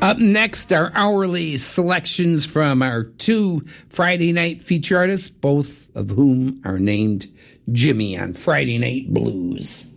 Up next, our hourly selections from our two Friday night feature artists, both of whom are named Jimmy on Friday Night Blues.